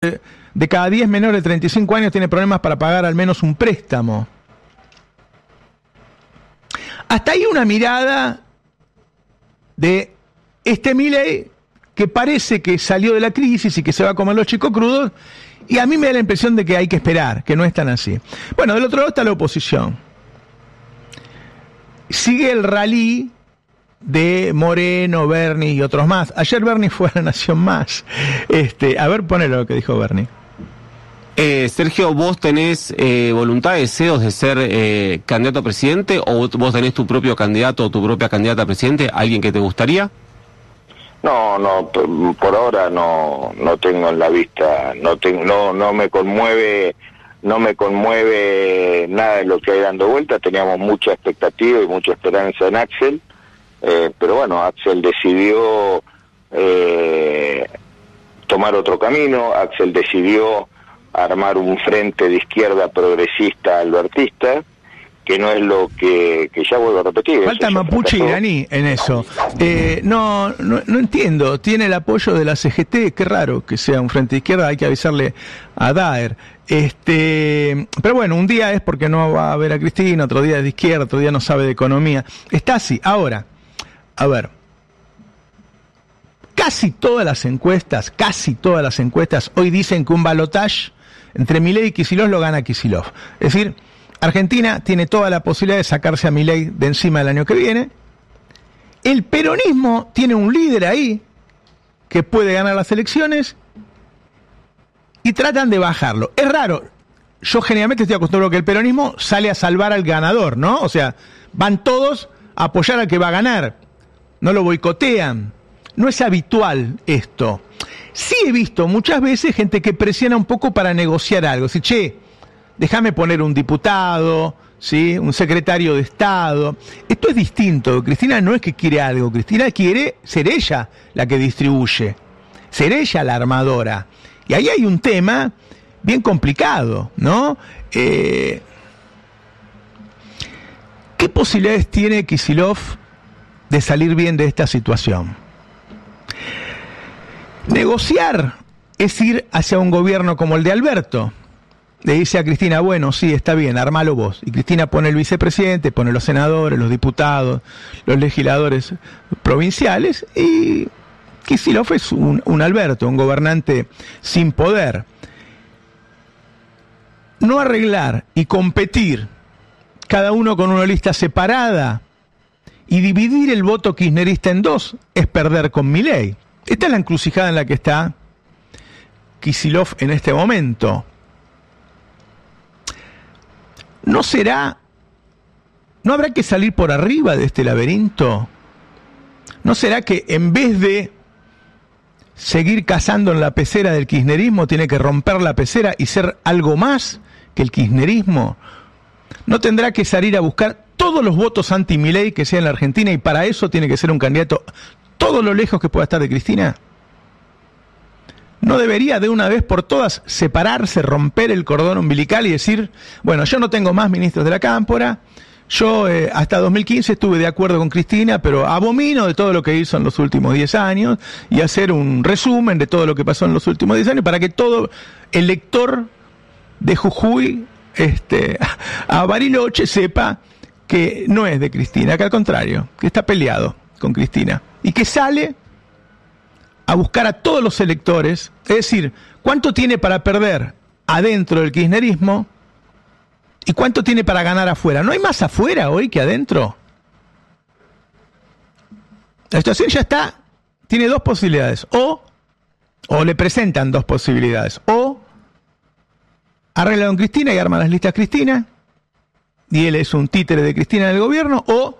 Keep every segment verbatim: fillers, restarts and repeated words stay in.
de, de cada diez menores de treinta y cinco años tiene problemas para pagar al menos un préstamo. Hasta ahí una mirada de este Milei que parece que salió de la crisis y que se va a comer los chicos crudos, y a mí me da la impresión de que hay que esperar, que no es tan así. Bueno, del otro lado está la oposición. Sigue el rally de Moreno, Bernie y otros más. Ayer Bernie fue a La Nación Más. Este, a ver, ponelo lo que dijo Bernie. Eh, Sergio, ¿vos tenés eh, voluntad, deseos de ser eh, candidato a presidente, o vos tenés tu propio candidato o tu propia candidata a presidente, alguien que te gustaría? No, no, por ahora no, no tengo en la vista, no tengo, no, no me conmueve, no me conmueve nada de lo que hay dando vuelta. Teníamos mucha expectativa y mucha esperanza en Axel, eh, pero bueno, Axel decidió eh, tomar otro camino. Axel decidió armar un frente de izquierda progresista albertista, que no es lo que, que ya vuelvo a repetir. Falta Mapuche iraní en eso. Eh, no, no, no entiendo. Tiene el apoyo de la C G T, qué raro que sea un frente de izquierda, hay que avisarle a Daer. Este, pero bueno, un día es porque no va a ver a Cristina, otro día es de izquierda, otro día no sabe de economía. Está así. Ahora, a ver, casi todas las encuestas, casi todas las encuestas hoy dicen que un balotaje entre Milei y Kicillof lo gana Kicillof. Es decir, Argentina tiene toda la posibilidad de sacarse a Milei de encima el año que viene. El peronismo tiene un líder ahí que puede ganar las elecciones y tratan de bajarlo. Es raro. Yo generalmente estoy acostumbrado a que el peronismo sale a salvar al ganador, ¿no? O sea, van todos a apoyar al que va a ganar. No lo boicotean. No es habitual esto. Sí he visto muchas veces gente que presiona un poco para negociar algo. Si, che, déjame poner un diputado, ¿sí? Un secretario de Estado. Esto es distinto. Cristina no es que quiere algo. Cristina quiere ser ella la que distribuye. Ser ella la armadora. Y ahí hay un tema bien complicado, ¿no? Eh, ¿Qué posibilidades tiene Kicillof de salir bien de esta situación? Negociar es ir hacia un gobierno como el de Alberto. Le dice a Cristina, bueno, sí, está bien, armalo vos. Y Cristina pone el vicepresidente, pone los senadores, los diputados, los legisladores provinciales, y Kicillof es un, un Alberto, un gobernante sin poder. No arreglar y competir, cada uno con una lista separada, y dividir el voto kirchnerista en dos, es perder con Milei. Esta es la encrucijada en la que está Kicillof en este momento. ¿No será, no habrá que salir por arriba de este laberinto? ¿No será que en vez de seguir cazando en la pecera del kirchnerismo, tiene que romper la pecera y ser algo más que el kirchnerismo? ¿No tendrá que salir a buscar todos los votos anti-Milei que sea en la Argentina, y para eso tiene que ser un candidato todo lo lejos que pueda estar de Cristina? ¿No debería de una vez por todas separarse, romper el cordón umbilical y decir, bueno, yo no tengo más ministros de la Cámpora, yo eh, hasta dos mil quince estuve de acuerdo con Cristina, pero abomino de todo lo que hizo en los últimos diez años, y hacer un resumen de todo lo que pasó en los últimos diez años para que todo elector de Jujuy este, a Bariloche sepa que no es de Cristina, que al contrario, que está peleado con Cristina, y que sale a buscar a todos los electores, es decir, cuánto tiene para perder adentro del kirchnerismo y cuánto tiene para ganar afuera. ¿No hay más afuera hoy que adentro? La situación ya está, tiene dos posibilidades, o, o le presentan dos posibilidades, o arregla con Cristina y arma las listas Cristina, y él es un títere de Cristina en el gobierno, o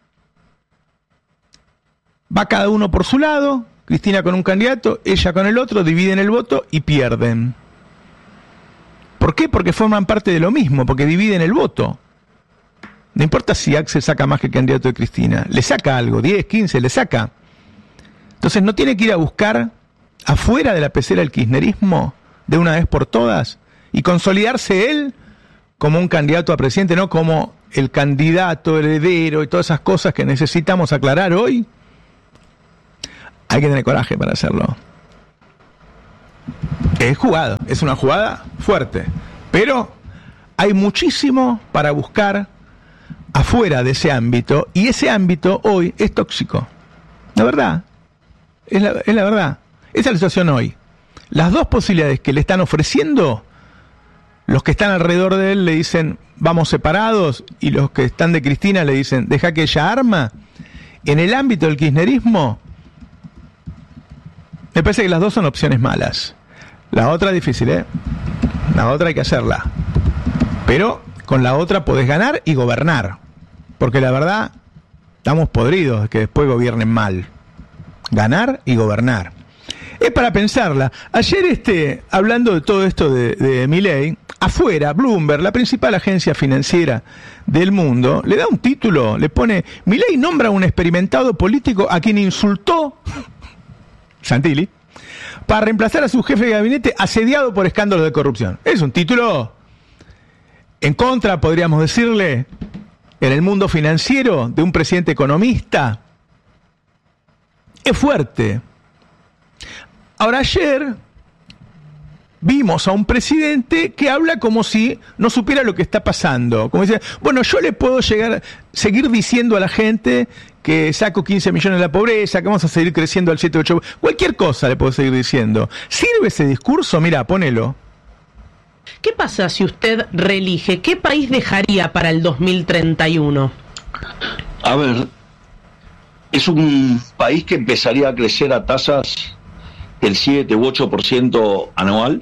va cada uno por su lado, Cristina con un candidato, ella con el otro, dividen el voto y pierden. ¿Por qué? Porque forman parte de lo mismo, porque dividen el voto. No importa si Axel saca más que el candidato de Cristina, le saca algo, diez, quince, le saca. Entonces no tiene que ir a buscar afuera de la pecera el kirchnerismo de una vez por todas y consolidarse él como un candidato a presidente, no como el candidato heredero y todas esas cosas que necesitamos aclarar hoy. Hay que tener coraje para hacerlo. Es jugado, es una jugada fuerte, pero hay muchísimo para buscar afuera de ese ámbito, y ese ámbito hoy es tóxico. La verdad, es la, es la verdad. Esa es la situación hoy. Las dos posibilidades que le están ofreciendo, los que están alrededor de él le dicen vamos separados, y los que están de Cristina le dicen deja que ella arma. En el ámbito del kirchnerismo, me parece que las dos son opciones malas. La otra es difícil, ¿eh? La otra hay que hacerla. Pero con la otra podés ganar y gobernar. Porque la verdad, estamos podridos de que después gobiernen mal. Ganar y gobernar. Es para pensarla. Ayer, este, hablando de todo esto de, de Milei, afuera, Bloomberg, la principal agencia financiera del mundo, le da un título, le pone: Milei nombra a un experimentado político a quien insultó, Santilli, para reemplazar a su jefe de gabinete asediado por escándalos de corrupción. Es un título en contra, podríamos decirle, en el mundo financiero, de un presidente economista. Es fuerte. Ahora, ayer vimos a un presidente que habla como si no supiera lo que está pasando. Como dice, bueno, yo le puedo llegar, seguir diciendo a la gente que saco quince millones de la pobreza, que vamos a seguir creciendo al siete ocho. Cualquier cosa le puedo seguir diciendo. ¿Sirve ese discurso? Mira, ponelo. ¿Qué pasa si usted reelige? ¿Qué país dejaría para el dos mil treinta y uno? A ver, es un país que empezaría a crecer a tasas del siete u ocho por ciento anual.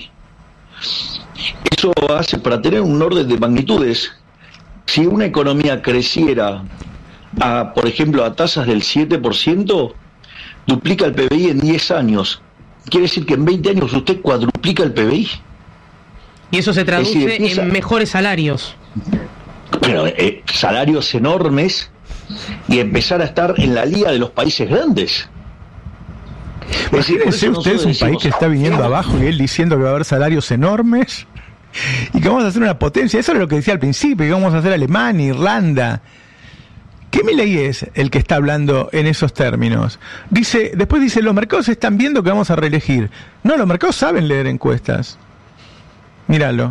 Eso hace, para tener un orden de magnitudes, si una economía creciera a, por ejemplo, a tasas del siete por ciento, duplica el P B I en diez años. Quiere decir que en veinte años usted cuadruplica el P B I. Y eso se traduce decir, empieza, en mejores salarios. Pero eh, salarios enormes, y empezar a estar en la liga de los países grandes. Imagínense ustedes un país que está viniendo abajo y él diciendo que va a haber salarios enormes y que vamos a hacer una potencia. Eso es lo que decía al principio, que vamos a hacer Alemania, Irlanda. ¿Qué Milei es el que está hablando en esos términos? Dice, después dice, los mercados están viendo que vamos a reelegir. No, los mercados saben leer encuestas. Míralo.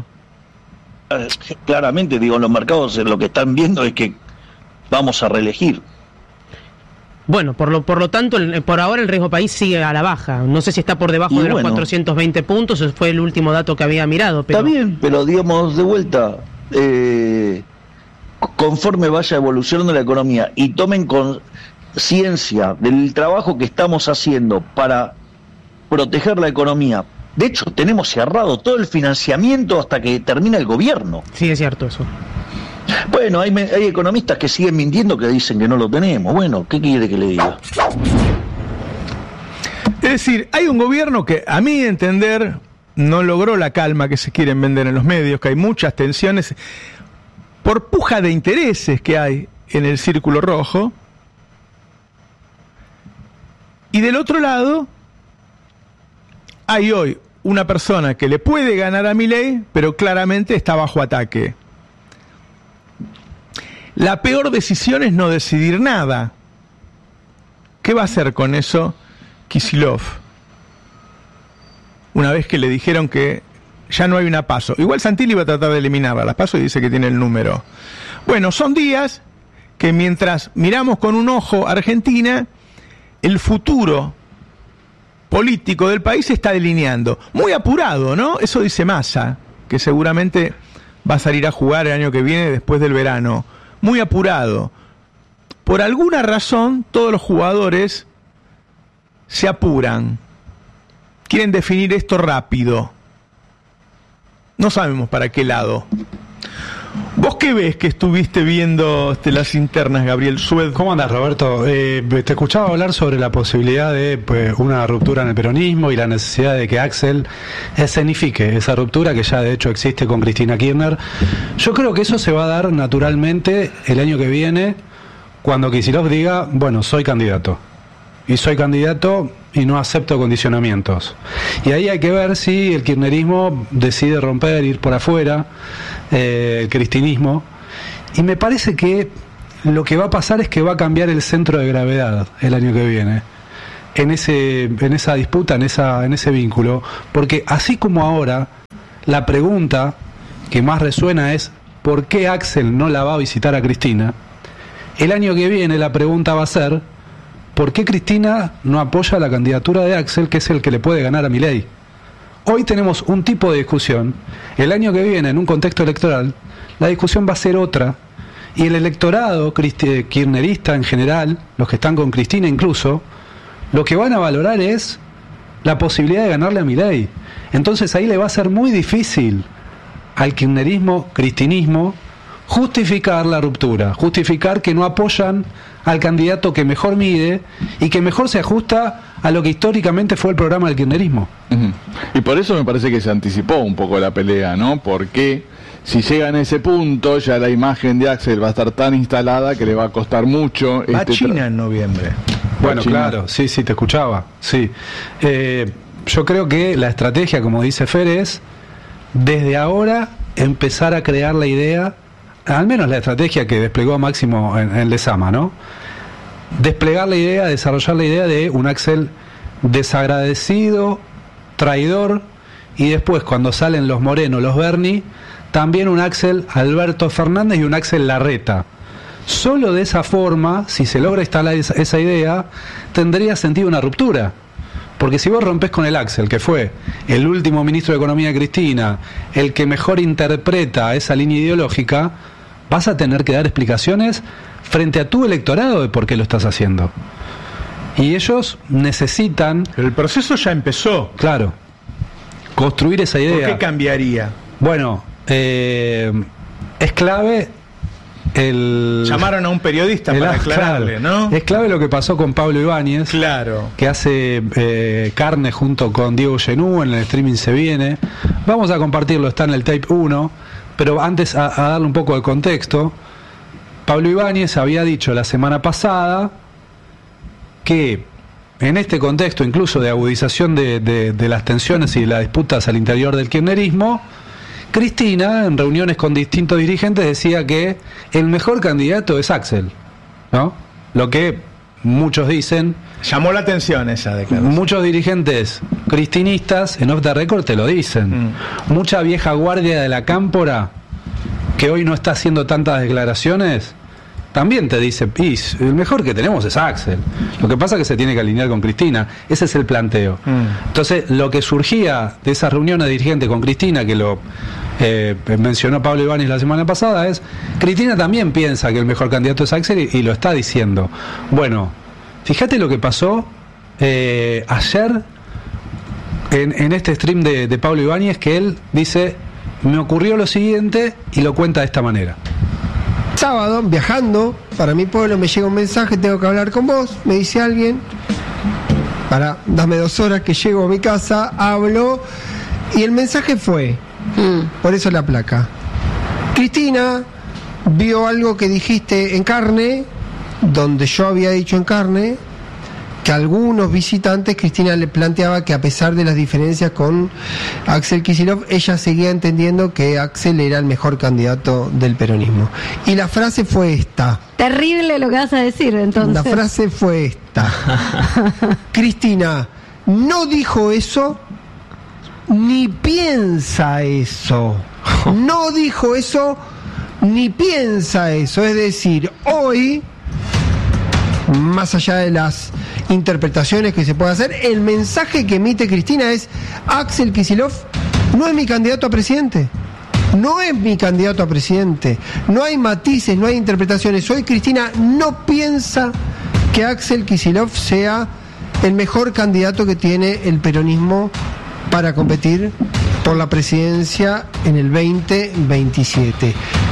Claramente, digo, los mercados lo que están viendo es que vamos a reelegir. Bueno, por lo por lo tanto, el, por ahora el riesgo país sigue a la baja. No sé si está por debajo y de bueno, los cuatrocientos veinte puntos, ese fue el último dato que había mirado. Pero... Está bien, pero digamos, de vuelta, eh, conforme vaya evolucionando la economía y tomen conciencia del trabajo que estamos haciendo para proteger la economía. De hecho, tenemos cerrado todo el financiamiento hasta que termina el gobierno. Sí, es cierto eso. Bueno, hay, hay economistas que siguen mintiendo, que dicen que no lo tenemos. Bueno, ¿qué quiere que le diga? Es decir, hay un gobierno que, a mi entender, no logró la calma que se quieren vender en los medios, que hay muchas tensiones por puja de intereses que hay en el círculo rojo. Y del otro lado, hay hoy una persona que le puede ganar a Milei, pero claramente está bajo ataque. La peor decisión es no decidir nada. ¿Qué va a hacer con eso Kicillof? Una vez que le dijeron que ya no hay una PASO. Igual Santilli va a tratar de eliminarla, la PASO, y dice que tiene el número. Bueno, son días que mientras miramos con un ojo a Argentina, el futuro político del país se está delineando. Muy apurado, ¿no? Eso dice Massa, que seguramente va a salir a jugar el año que viene después del verano. Muy apurado. Por alguna razón, todos los jugadores se apuran. Quieren definir esto rápido. No sabemos para qué lado. ¿Vos qué ves que estuviste viendo este, las internas, Gabriel Sued? ¿Cómo andás, Roberto? Eh, te escuchaba hablar sobre la posibilidad de pues, una ruptura en el peronismo y la necesidad de que Axel escenifique esa ruptura que ya de hecho existe con Cristina Kirchner. Yo creo que eso se va a dar naturalmente el año que viene, cuando Kicillof diga, bueno, soy candidato. Y soy candidato y no acepto condicionamientos. Y ahí hay que ver si el kirchnerismo decide romper, ir por afuera, eh, el cristinismo. Y me parece que lo que va a pasar es que va a cambiar el centro de gravedad el año que viene. en ese, en esa disputa, en esa, en ese vínculo, porque así como ahora la pregunta que más resuena es ¿por qué Axel no la va a visitar a Cristina? El año que viene la pregunta va a ser ¿por qué Cristina no apoya la candidatura de Axel, que es el que le puede ganar a Milei? Hoy tenemos un tipo de discusión. El año que viene, en un contexto electoral, la discusión va a ser otra. Y el electorado kirchnerista en general, los que están con Cristina incluso, lo que van a valorar es la posibilidad de ganarle a Milei. Entonces ahí le va a ser muy difícil al kirchnerismo, cristinismo, justificar la ruptura, justificar que no apoyan al candidato que mejor mide y que mejor se ajusta a lo que históricamente fue el programa del kirchnerismo. Uh-huh. Y por eso me parece que se anticipó un poco la pelea, ¿no? Porque si llega en ese punto, ya la imagen de Axel va a estar tan instalada que le va a costar mucho. Va este a China tra- en noviembre. Bueno, China. claro, sí, sí, te escuchaba, sí. Eh, yo creo que la estrategia, como dice Fer, es desde ahora empezar a crear la idea, al menos la estrategia que desplegó Máximo en, en Lezama, ¿no? Desplegar la idea, desarrollar la idea de un Axel desagradecido, traidor, y después cuando salen los Moreno, los Berni, también un Axel Alberto Fernández y un Axel Larreta. Solo de esa forma, si se logra instalar esa, esa idea, tendría sentido una ruptura. Porque si vos rompés con el Axel, que fue el último ministro de Economía de Cristina, el que mejor interpreta esa línea ideológica, vas a tener que dar explicaciones frente a tu electorado de por qué lo estás haciendo. Y ellos necesitan... Pero el proceso ya empezó. Claro. Construir esa idea. ¿Por qué cambiaría? Bueno, eh, es clave el... Llamaron a un periodista el, para aclararle, claro, ¿no? Es clave lo que pasó con Pablo Ibáñez. Claro. Que hace eh, carne junto con Diego Genú, en el streaming se viene. Vamos a compartirlo, está en el tape uno. Pero antes a, a darle un poco de contexto, Pablo Ibáñez había dicho la semana pasada que en este contexto incluso de agudización de, de, de las tensiones y de las disputas al interior del kirchnerismo, Cristina, en reuniones con distintos dirigentes, decía que el mejor candidato es Axel, ¿no? Lo que muchos dicen... Llamó la atención esa declaración. Muchos dirigentes cristinistas, en off the record, te lo dicen. Mm. Mucha vieja guardia de la cámpora, que hoy no está haciendo tantas declaraciones, también te dice, el mejor que tenemos es Axel. Lo que pasa es que se tiene que alinear con Cristina. Ese es el planteo. Mm. Entonces, lo que surgía de esas reuniones de dirigentes con Cristina, que lo eh, mencionó Pablo Ibáñez la semana pasada, es, Cristina también piensa que el mejor candidato es Axel y, y lo está diciendo. Bueno, fíjate lo que pasó eh, ayer en, en este stream de, de Pablo Ibáñez, que él dice, me ocurrió lo siguiente, y lo cuenta de esta manera. Sábado, viajando para mi pueblo, me llega un mensaje, tengo que hablar con vos, me dice alguien, para, dame dos horas que llego a mi casa, hablo, y el mensaje fue, mm. por eso la placa, Cristina vio algo que dijiste en carne, donde yo había dicho en carne, que a algunos visitantes Cristina le planteaba que a pesar de las diferencias con Axel Kicillof, ella seguía entendiendo que Axel era el mejor candidato del peronismo. Y la frase fue esta. Terrible lo que vas a decir, entonces. La frase fue esta. Cristina no dijo eso, ni piensa eso. No dijo eso, ni piensa eso. Es decir, hoy, más allá de las interpretaciones que se puede hacer, el mensaje que emite Cristina es: Axel Kicillof no es mi candidato a presidente, no es mi candidato a presidente, no hay matices, no hay interpretaciones. Hoy Cristina no piensa que Axel Kicillof sea el mejor candidato que tiene el peronismo para competir por la presidencia en el veinte veintisiete.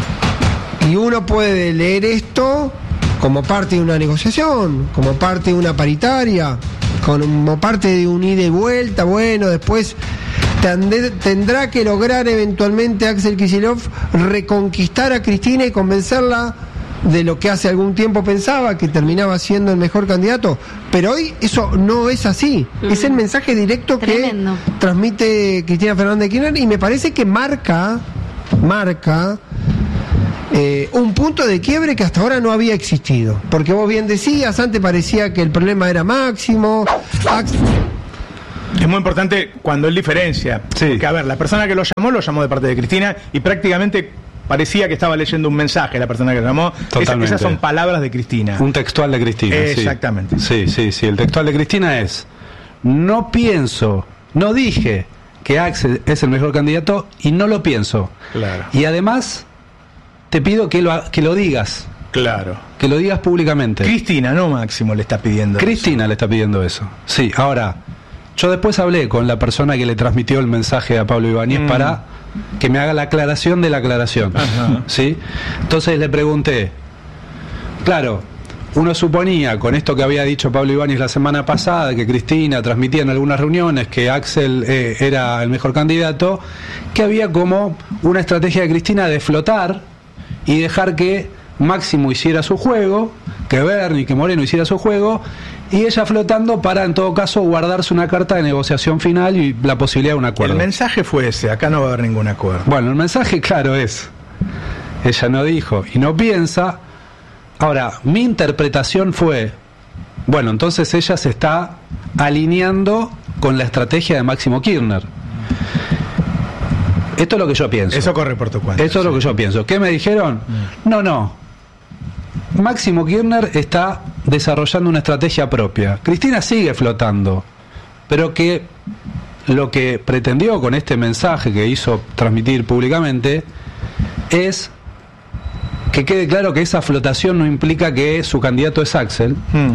Y uno puede leer esto como parte de una negociación, como parte de una paritaria, como parte de un ida y vuelta. Bueno, después tendrá que lograr eventualmente Axel Kicillof reconquistar a Cristina y convencerla de lo que hace algún tiempo pensaba, que terminaba siendo el mejor candidato. Pero hoy eso no es así. Mm. Es el mensaje directo Tremendo. que transmite Cristina Fernández de Kirchner, y me parece que marca, marca eh, un punto de quiebre que hasta ahora no había existido. Porque vos bien decías, antes parecía que el problema era Máximo. Ax- Es muy importante cuando él diferencia. Sí. Porque, a ver, la persona que lo llamó, lo llamó de parte de Cristina y prácticamente parecía que estaba leyendo un mensaje la persona que lo llamó. Esa, esas son palabras de Cristina. Un textual de Cristina. Eh, exactamente. Sí, sí, sí. El textual de Cristina es: no pienso, no dije que Axel es el mejor candidato y no lo pienso. Claro. Y además, te pido que lo, que lo digas. Claro. Que lo digas públicamente. Cristina, no Máximo, le está pidiendo Cristina eso. le está pidiendo eso. Sí, ahora, yo después hablé con la persona que le transmitió el mensaje a Pablo Ibáñez mm. para que me haga la aclaración de la aclaración. Ajá. ¿Sí? Entonces le pregunté, claro, uno suponía, con esto que había dicho Pablo Ibáñez la semana pasada, que Cristina transmitía en algunas reuniones que Axel eh, era el mejor candidato, que había como una estrategia de Cristina de flotar y dejar que Máximo hiciera su juego, que Bernie, que Moreno hiciera su juego, y ella flotando para, en todo caso, guardarse una carta de negociación final y la posibilidad de un acuerdo. El mensaje fue ese, acá no va a haber ningún acuerdo. Bueno, el mensaje, claro, es, ella no dijo y no piensa. Ahora, mi interpretación fue, bueno, entonces ella se está alineando con la estrategia de Máximo Kirchner. Esto es lo que yo pienso. Eso corre por tu cuenta. Esto sí. es lo que yo pienso. ¿Qué me dijeron? Mm. No, no. Máximo Kirchner está desarrollando una estrategia propia. Cristina sigue flotando, pero que lo que pretendió con este mensaje que hizo transmitir públicamente es que quede claro que esa flotación no implica que su candidato es Axel. Hmm.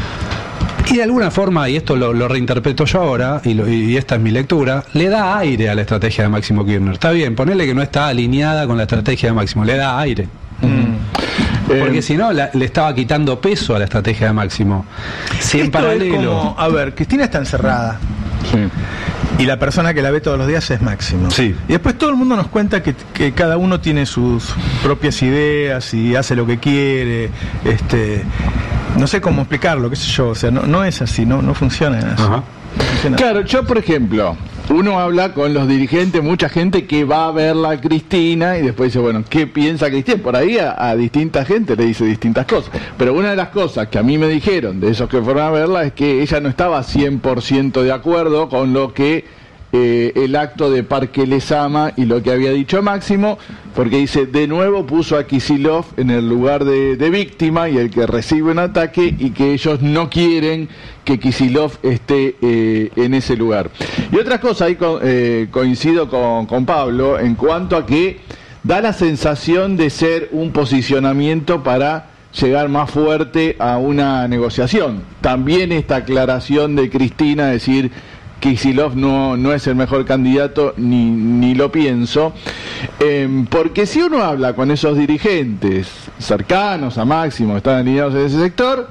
Y de alguna forma, y esto lo, lo reinterpreto yo ahora, y, lo, y esta es mi lectura, le da aire a la estrategia de Máximo Kirchner. Está bien, ponele que no está alineada con la estrategia de Máximo, le da aire. Hmm. Porque eh, si no, la, le estaba quitando peso a la estrategia de Máximo. Si en paralelo. Es como, a ver, Cristina está encerrada. Sí. Y la persona que la ve todos los días es Máximo. Sí. Y después todo el mundo nos cuenta que, que cada uno tiene sus propias ideas y hace lo que quiere. Este, no sé cómo explicarlo, qué sé yo. O sea, no, no es así, no, no funciona así. Ajá. No funciona claro, así. yo por ejemplo, uno habla con los dirigentes, mucha gente que va a verla a Cristina y después dice, bueno, ¿qué piensa Cristina? Por ahí a, a distinta gente le dice distintas cosas. Pero una de las cosas que a mí me dijeron de esos que fueron a verla es que ella no estaba cien por ciento de acuerdo con lo que eh, el acto de Parque Lezama y lo que había dicho Máximo, porque dice, de nuevo puso a Kicillof en el lugar de, de víctima y el que recibe un ataque, y que ellos no quieren que Kicillof esté eh, en ese lugar. Y otra cosa, ahí co eh, coincido con, con Pablo, en cuanto a que da la sensación de ser un posicionamiento para llegar más fuerte a una negociación. También esta aclaración de Cristina, decir Kicillof no, no es el mejor candidato, ni, ni lo pienso, eh, porque si uno habla con esos dirigentes cercanos a Máximo, están alineados en ese sector,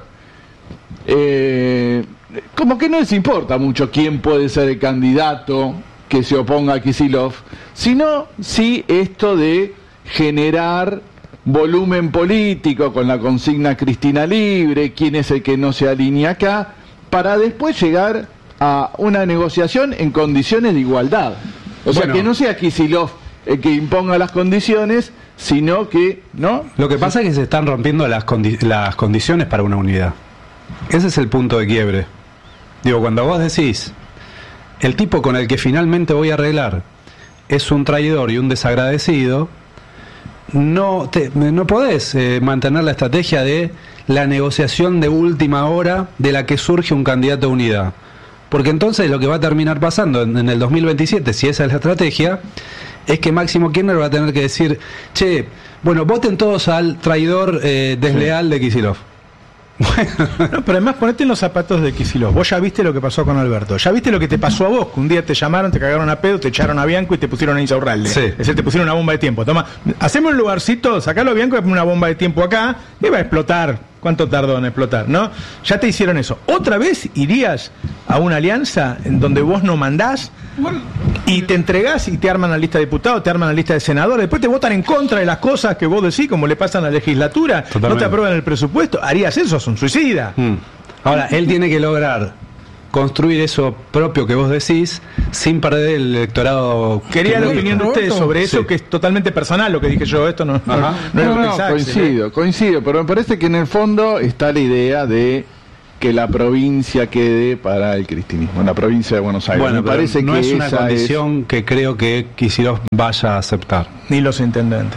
eh, como que no les importa mucho quién puede ser el candidato que se oponga a Kicillof, sino sí esto de generar volumen político con la consigna Cristina libre, quién es el que no se alinea acá, para después llegar a una negociación en condiciones de igualdad. O sea, bueno, que no sea Kicillof el que imponga las condiciones, sino que, ¿no? Lo que pasa es que se están rompiendo las, condi las condiciones para una unidad. Ese es el punto de quiebre. Digo, cuando vos decís, el tipo con el que finalmente voy a arreglar es un traidor y un desagradecido, no, te, no podés eh, mantener la estrategia de la negociación de última hora de la que surge un candidato a unidad. Porque entonces lo que va a terminar pasando en, en el dos mil veintisiete, si esa es la estrategia, es que Máximo Kirchner va a tener que decir, che, bueno, voten todos al traidor eh, desleal sí. de Kicillof. No, pero además ponete en los zapatos de Kicillof. Vos ya viste lo que pasó con Alberto. Ya viste lo que te pasó a vos, que un día te llamaron, te cagaron a pedo, te echaron a Bianco y te pusieron a Insaurralde. Sí. Es decir, te pusieron una bomba de tiempo. Toma, hacemos un lugarcito, sacalo a Bianco y una bomba de tiempo acá y va a explotar. ¿Cuánto tardó en explotar, no? Ya te hicieron eso. ¿Otra vez irías a una alianza en donde vos no mandás y te entregás y te arman la lista de diputados, te arman la lista de senadores, después te votan en contra de las cosas que vos decís, como le pasa en la legislatura, totalmente. No te aprueban el presupuesto? ¿Harías eso? Es un suicida. Mm. Ahora, él tiene que lograr construir eso propio que vos decís sin perder el electorado. Quería la opinión de ustedes sobre eso, sí. que es totalmente personal lo que dije yo. Esto no, no, Ajá. no es No, lo que no, piensa Axel, coincido, ¿eh? coincido, pero me parece que en el fondo está la idea de que la provincia quede para el cristinismo, la provincia de Buenos Aires. Bueno, me parece no que es una esa condición que creo que Kicillof vaya a aceptar. Ni los intendentes.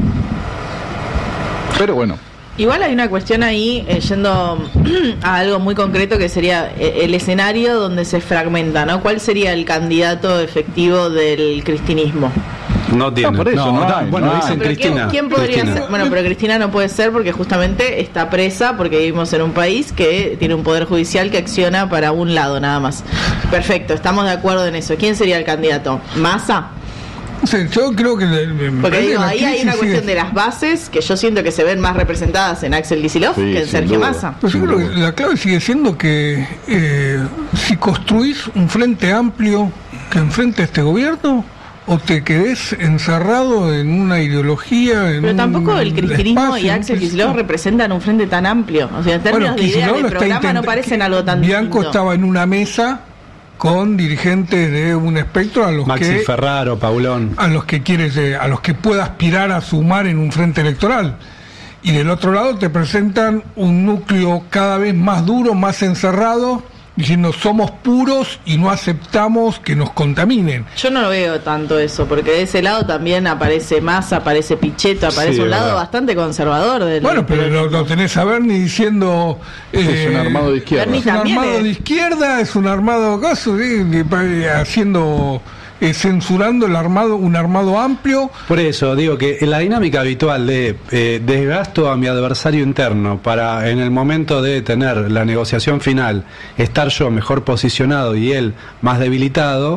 es... Pero bueno. Igual hay una cuestión ahí, eh, yendo a algo muy concreto, que sería eh, el escenario donde se fragmenta, ¿no? ¿Cuál sería el candidato efectivo del cristinismo? No tiene. No, por eso, no hay, bueno, no hay. dicen Pero Cristina. ¿quién, quién podría Cristina. ser? Bueno, pero Cristina no puede ser porque justamente está presa, porque vivimos en un país que tiene un poder judicial que acciona para un lado nada más. Perfecto, estamos de acuerdo en eso. ¿Quién sería el candidato? ¿Massa? Sí, yo creo que... me Porque parece digo, que la ahí hay crisis una cuestión sigue- de las bases que yo siento que se ven más representadas en Axel Kicillof Sí, que en sin Sergio duda. Massa. Pues yo creo que la clave sigue siendo que eh, si construís un frente amplio que enfrente a este gobierno, o te quedés encerrado en una ideología, en Pero un tampoco el cristinismo espacio, y un Axel cristinismo. Kicillof representan un frente tan amplio. O sea, en términos de ideas Kicillof de lo está programa no intent- parecen algo tan Bianco distinto. estaba en una mesa con dirigentes de un espectro a los Maxi que Ferraro, Paulón. a los que quieres eh, a los que pueda aspirar a sumar en un frente electoral, y del otro lado te presentan un núcleo cada vez más duro, más encerrado, diciendo somos puros y no aceptamos que nos contaminen. Yo no lo veo tanto eso, porque de ese lado también aparece Massa, aparece Pichetto, aparece Sí, un es lado verdad. bastante conservador del Bueno, pero lo, lo tenés a Berni diciendo Es un armado de izquierda. Berni es un también armado es- de izquierda, es un armado caso, sí, que pa- haciendo eh, censurando el armado, un armado amplio. Por eso digo que la dinámica habitual de eh, desgasto a mi adversario interno para en el momento de tener la negociación final estar yo mejor posicionado y él más debilitado,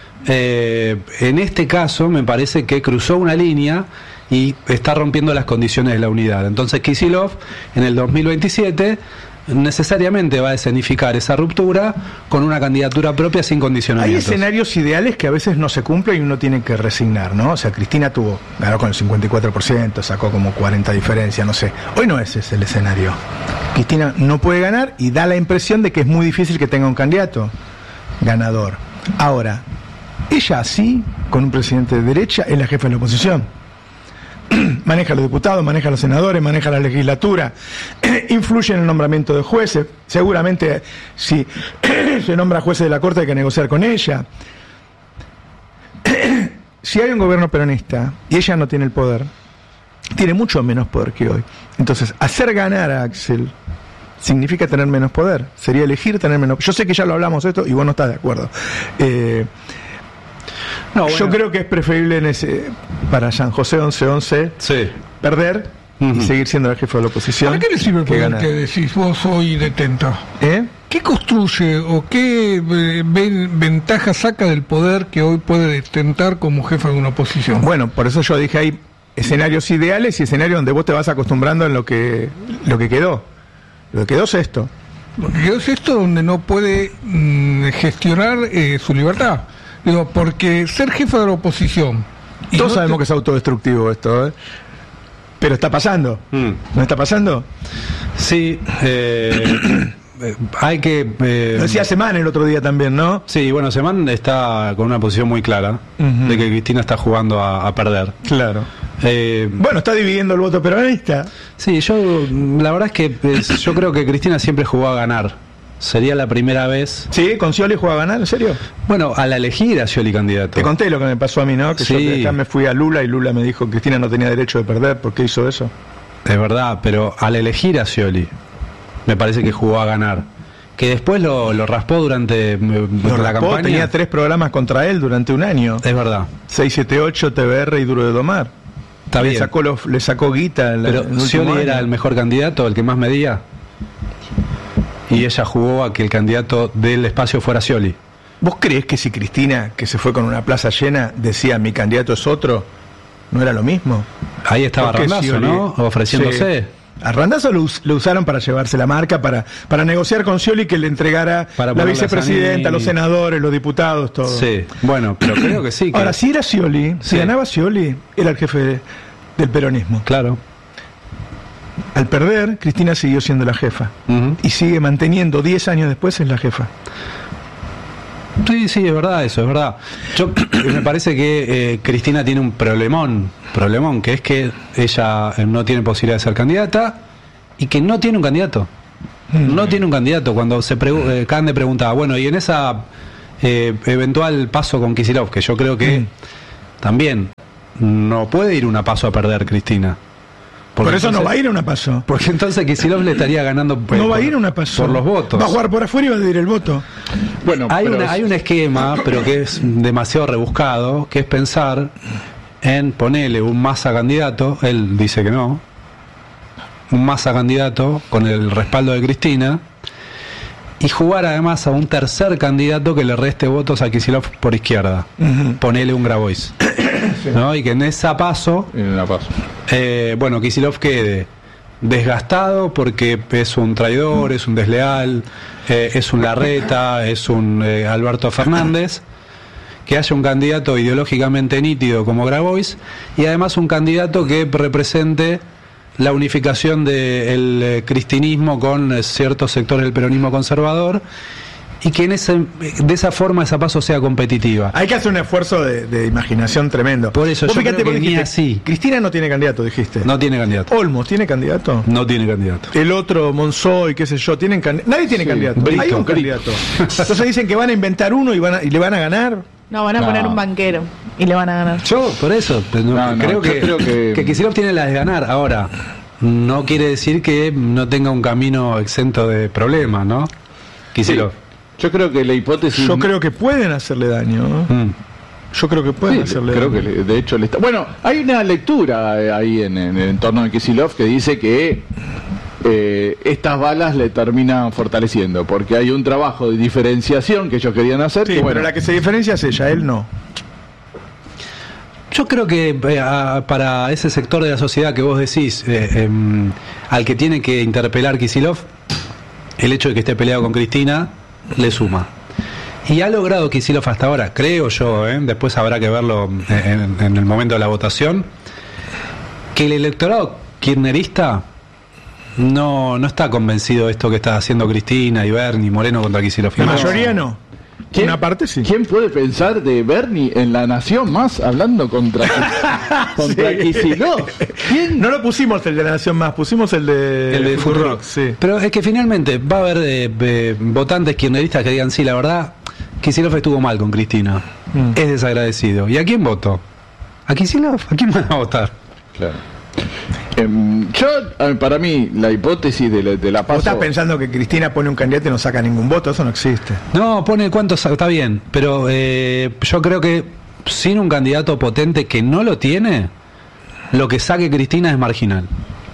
eh, en este caso me parece que cruzó una línea y está rompiendo las condiciones de la unidad. Entonces Kicillof en el dos mil veintisiete necesariamente va a escenificar esa ruptura con una candidatura propia sin Hay condicionamientos. escenarios ideales que a veces no se cumplen y uno tiene que resignar, ¿no? O sea, Cristina tuvo, ganó con el cincuenta y cuatro por ciento, sacó como cuarenta diferencias, no sé. Hoy no ese es el escenario. Cristina no puede ganar y da la impresión de que es muy difícil que tenga un candidato ganador. Ahora, ella así, con un presidente de derecha, es la jefa de la oposición. Maneja a los diputados, maneja a los senadores, maneja la legislatura, influye en el nombramiento de jueces. Seguramente, si se nombra jueces de la Corte, hay que negociar con ella. Si hay un gobierno peronista y ella no tiene el poder, tiene mucho menos poder que hoy. Entonces, hacer ganar a Axel significa tener menos poder. Sería elegir tener menos. Yo sé que ya lo hablamos esto y vos no estás de acuerdo. Eh, No, bueno. Yo creo que es preferible en ese, para San José once once Sí. perder Ujú. y seguir siendo el jefe de la oposición. ¿Para qué le sirve el que poder ganar. que decís vos hoy detenta? ¿Eh? ¿Qué construye o qué eh, ven- ventaja saca del poder que hoy puede detentar como jefe de una oposición? Bueno, por eso yo dije hay escenarios ideales y escenarios donde vos te vas acostumbrando en lo que lo que quedó. Lo que quedó es esto. Lo que quedó es esto donde no puede mm, gestionar eh, su libertad. Digo, porque ser jefe de la oposición... y Todos no sabemos te- que es autodestructivo esto, ¿eh? Pero está pasando. Mm. ¿No está pasando? Sí, eh, eh, hay que... eh, Lo decía Semán el otro día también, ¿no? sí, bueno, Semán está con una posición muy clara Ujú. de que Cristina está jugando a, a perder. Claro. Eh, Bueno, está dividiendo el voto peronista. sí, yo la verdad es que es- yo creo que Cristina siempre jugó a ganar. Sería la primera vez. ¿Sí? ¿Con Scioli juega a ganar? ¿En serio? Bueno, al elegir a Scioli candidato. Te conté lo que me pasó a mí, ¿no? Que yo Sí. de acá me fui a Lula y Lula me dijo que Cristina no tenía derecho de perder. ¿Por qué hizo eso? Es verdad, pero al elegir a Scioli, me parece que jugó a ganar. Que después lo, lo raspó durante eh, Lo la raspó, campaña. tenía tres programas contra él durante un año. Es verdad. seis siete ocho, T V R y Duro de Domar. Está le bien. Sacó los, le sacó guita. en la- en el Pero último Scioli año. era el mejor candidato, el que más medía. Y ella jugó a que el candidato del espacio fuera Scioli. ¿Vos creés que si Cristina, que se fue con una plaza llena, decía mi candidato es otro, no era lo mismo? Ahí estaba ¿Por qué Randazzo, Scioli? ¿no? Ofreciéndose. Sí. A Randazzo lo, us- lo usaron para llevarse la marca, para, para negociar con Scioli que le entregara Para la ponerle a vicepresidenta, Zanini. los senadores, los diputados, todo. Sí, bueno, pero creo que sí. Que... Ahora, si era Scioli, si Sí. ganaba Scioli, era el jefe de- del peronismo. Claro. Al perder, Cristina siguió siendo la jefa. Uh-huh. Y sigue manteniendo, diez años después, es la jefa. Sí, sí, es verdad eso, es verdad. Yo me parece que eh, Cristina tiene un problemón, problemón, que es que ella eh, no tiene posibilidad de ser candidata y que no tiene un candidato. Mm. No tiene un candidato. Cuando se pregu- eh, Cande preguntaba, bueno, y en esa eh, eventual paso con Kicillof, que yo creo que mm. también no puede ir una paso a perder Cristina. Por eso entonces, no va a ir a una paso. Porque entonces Kicillof le estaría ganando pues, no va por, a ir a una paso por los votos. Va a jugar por afuera y va a pedir el voto. Bueno, hay, pero... una, hay un esquema, pero que es demasiado rebuscado, que es pensar en ponerle un Massa candidato, él dice que no, un Massa candidato con el respaldo de Cristina, y jugar además a un tercer candidato que le reste votos a Kicillof por izquierda. Uh-huh. Ponele un Grabois. Sí. ¿No? Y que en esa paso, en la paso. Eh, bueno, Kicillof quede desgastado porque es un traidor, es un desleal, eh, es un Larreta, es un eh, Alberto Fernández, que haya un candidato ideológicamente nítido como Grabois y además un candidato que represente la unificación del de cristinismo con eh, ciertos sectores del peronismo conservador y que en ese, de esa forma esa paso sea competitiva. Hay que hacer un esfuerzo de, de imaginación tremendo. Por eso, vos yo fíjate, creo que dijiste, ni así. Cristina no tiene candidato, dijiste. No tiene candidato. Olmos, ¿tiene candidato? No tiene candidato. El otro, Monzoy, qué sé yo, ¿tienen candidato? Nadie tiene sí, candidato. Brito, Hay un Brito. candidato. Entonces dicen que van a inventar uno y, van a, y le van a ganar. No, van a no. poner un banquero y le van a ganar. Yo, por eso, no, no, creo, no, que, creo que... que Kicillof tiene la de ganar. Ahora, no quiere decir que no tenga un camino exento de problemas, ¿no? Kicillof. Sí. Yo creo que la hipótesis... Yo creo que pueden hacerle daño. Mm. Yo creo que pueden sí, hacerle creo daño. que le, de hecho le está... Bueno, hay una lectura ahí en, en el entorno de Kicillof que dice que eh, estas balas le terminan fortaleciendo, porque hay un trabajo de diferenciación que ellos querían hacer. Sí, que, pero bueno, la que se diferencia es ella, él no. Yo creo que eh, para ese sector de la sociedad que vos decís, eh, eh, al que tiene que interpelar Kicillof, el hecho de que esté peleado con Cristina le suma. Y ha logrado Kicillof hasta ahora, creo yo, ¿eh? después habrá que verlo en, en el momento de la votación, que el electorado kirchnerista no, no está convencido de esto que está haciendo Cristina y Bernie Moreno contra Kicillof. La mayoría no. ¿Quién, Una parte sí. ¿Quién puede pensar de Bernie en La Nación Más hablando contra, contra sí. Kicillof? ¿Quién? No lo pusimos el de La Nación Más, pusimos el de, el de Futurock. Sí. Pero es que finalmente va a haber eh, eh, votantes kirchneristas que digan, sí, la verdad, Kicillof estuvo mal con Cristina. Mm. Es desagradecido. ¿Y a quién votó? ¿A Kicillof? ¿A quién van a votar? Claro. Eh, yo, para mí, la hipótesis de la, de la paso... ¿Vos estás pensando que Cristina pone un candidato y no saca ningún voto? Eso no existe. No, pone cuántos, está bien, pero eh, yo creo que sin un candidato potente que no lo tiene, lo que saque Cristina es marginal.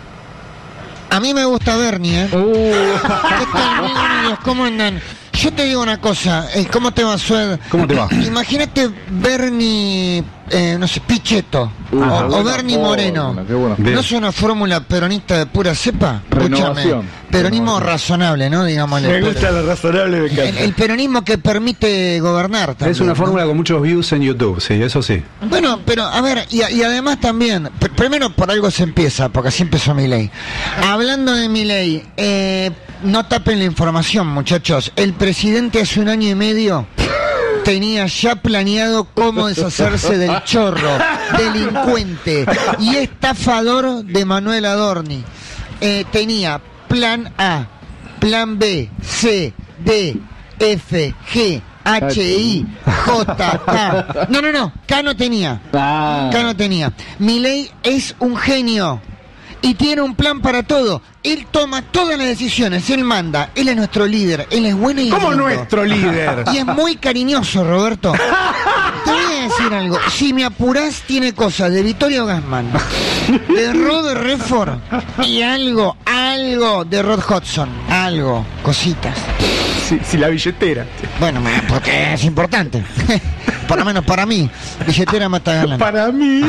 A mí me gusta Bernie, ¿eh? Uh. ¿Qué tal, niños? ¿Cómo andan? Yo te digo una cosa, ¿cómo te va, Sued? ¿Cómo te va? Imagínate Bernie, eh, no sé, Pichetto, uh, o, o Bernie Moreno. Bueno, ¿no es una fórmula peronista de pura cepa? Escúchame, peronismo Renovación. razonable, ¿no? Digamos, me gusta lo razonable, me encanta. El, el peronismo que permite gobernar también, es una ¿no? fórmula con muchos views en YouTube, sí, eso sí. Bueno, pero a ver, y, y además también, pr- primero por algo se empieza, porque así empezó Milei. Hablando de Milei, eh... no tapen la información, muchachos. El presidente hace un año y medio tenía ya planeado cómo deshacerse del chorro, delincuente y estafador de Manuel Adorni. Eh, tenía plan A, plan B, C, D, F, G, H, I, J, K. No, no, no, K no tenía. K no tenía. Milei es un genio y tiene un plan para todo. Él toma todas las decisiones, él manda, él es nuestro líder, él es bueno y ¿Cómo nuestro líder? Y es muy cariñoso, Roberto. Te voy a decir algo, si me apurás, tiene cosas de Vittorio Gassman, de Rod Redford y algo, algo de Rod Hudson, algo, cositas. Si, si la billetera. Bueno, porque es importante. Por lo menos para mí, billetera mata galán. Para mí.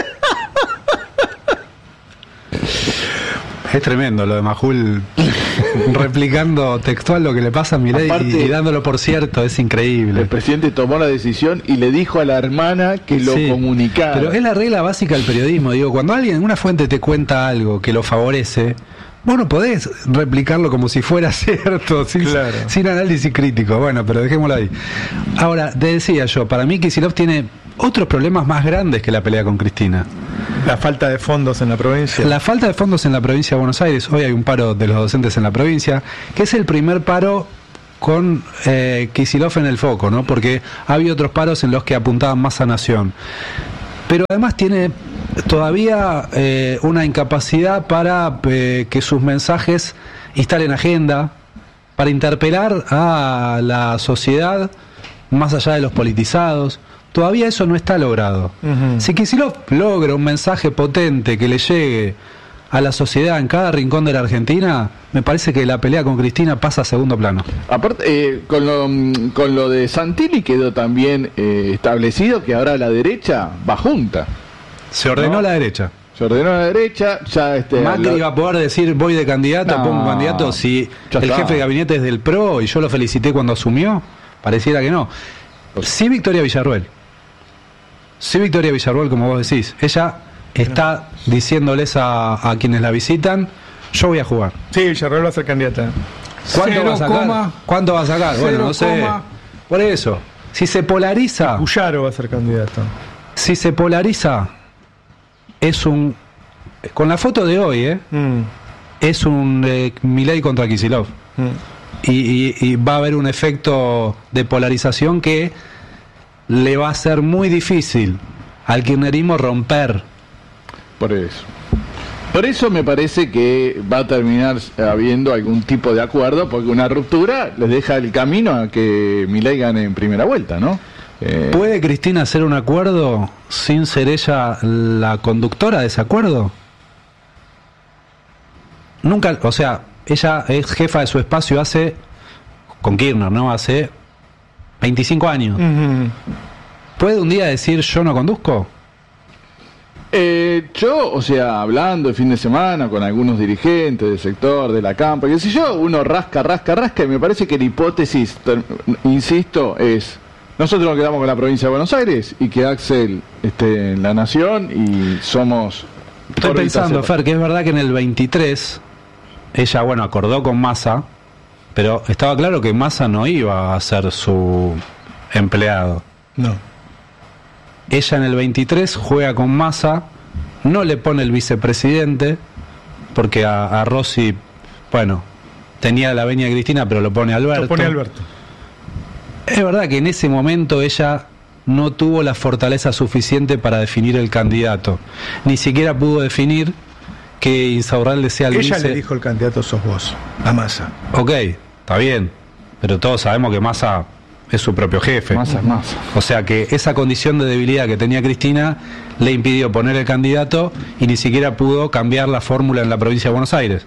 Es tremendo lo de Majul. replicando textual lo que le pasa a Milei y, y dándolo por cierto, es increíble. El presidente tomó la decisión y le dijo a la hermana que lo Sí, comunicara. Pero es la regla básica del periodismo, digo, cuando alguien, una fuente te cuenta algo que lo favorece, vos no podés replicarlo como si fuera cierto, sin, Claro. sin análisis crítico. Bueno, pero dejémoslo ahí. Ahora, te decía yo, para mí Kicillof tiene otros problemas más grandes que la pelea con Cristina. La falta de fondos en la provincia. La falta de fondos en la provincia de Buenos Aires. Hoy hay un paro de los docentes en la provincia, que es el primer paro con eh, Kicillof en el foco, ¿no? Porque había otros paros en los que apuntaban más a Nación. Pero además tiene todavía eh, una incapacidad para eh, que sus mensajes instalen agenda, para interpelar a la sociedad más allá de los politizados. Todavía eso no está logrado. Ujú. Si Kicillof logra un mensaje potente que le llegue a la sociedad en cada rincón de la Argentina, me parece que la pelea con Cristina pasa a segundo plano. Aparte, eh, con, lo, mm, con lo de Santilli quedó también eh, establecido que ahora la derecha va junta. Se ordenó ¿No? la derecha. Se ordenó a la derecha, ya este... Macri lo- va a poder decir voy de candidato, No, pongo candidato, si ya el está. jefe de gabinete es del PRO y yo lo felicité cuando asumió, pareciera que no. Sí Victoria Villarruel. Sí Victoria Villarruel, como vos decís. Ella está diciéndoles a, a quienes la visitan, yo voy a jugar. Sí, Villarreal va a ser candidata. ¿Cuánto Cero va a sacar? coma. ¿Cuánto va a sacar? Bueno, Cero no sé. coma. Por eso, si se polariza, Cuyaro va a ser candidato. si se polariza, es un... Con la foto de hoy, ¿eh? Mm, Es un eh, Milei contra Kicillof. mm. Y, y- y va a haber un efecto de polarización que le va a ser muy difícil al kirchnerismo romper. Por eso. Por eso me parece que va a terminar habiendo algún tipo de acuerdo, porque una ruptura les deja el camino a que Milei gane en primera vuelta, ¿no? Eh, ¿Puede Cristina hacer un acuerdo sin ser ella la conductora de ese acuerdo? Nunca, o sea, ella es jefa de su espacio hace, con Kirchner, ¿no? Hace veinticinco años. Ujú. ¿Puede un día decir yo no conduzco? Eh, yo, o sea, hablando el fin de semana con algunos dirigentes del sector, de la campa, qué sé yo, uno rasca, rasca, rasca, y me parece que la hipótesis, ter- insisto, es nosotros nos quedamos con la provincia de Buenos Aires y que Axel esté en la nación y somos... Estoy órbita pensando, cero. Fer, que es verdad que en el veintitrés ella, bueno, acordó con Massa, pero estaba claro que Massa no iba a ser su empleado. No. Ella en el veintitrés juega con Massa, no le pone el vicepresidente, porque a, a Rossi, bueno, tenía la venia de Cristina, pero lo pone Alberto. Lo pone Alberto. Es verdad que en ese momento ella no tuvo la fortaleza suficiente para definir el candidato. Ni siquiera pudo definir que Insaurralde sea el Ella vice. le dijo el candidato sos vos, a Massa. Ok, está bien, pero todos sabemos que Massa es su propio jefe. Massa es Massa. O sea que esa condición de debilidad que tenía Cristina le impidió poner el candidato y ni siquiera pudo cambiar la fórmula en la provincia de Buenos Aires.